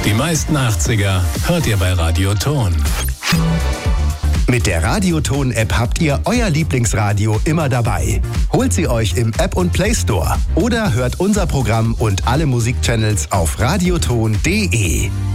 Die meisten 80er hört ihr bei Radioton. Mit der Radioton-App habt ihr euer Lieblingsradio immer dabei. Holt sie euch im App- und Play-Store oder hört unser Programm und alle Musikchannels auf radioton.de.